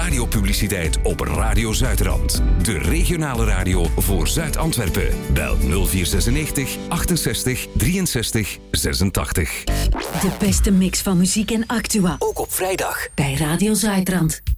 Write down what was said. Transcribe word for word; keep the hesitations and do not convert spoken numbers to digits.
radiopubliciteit op Radio Zuidrand. De regionale radio voor Zuid-Antwerpen. Bel nul vier zesennegentig achtenzestig drieënzestig zesentachtig. De beste mix van muziek en actua. Ook op vrijdag. Bij Radio Zuidrand.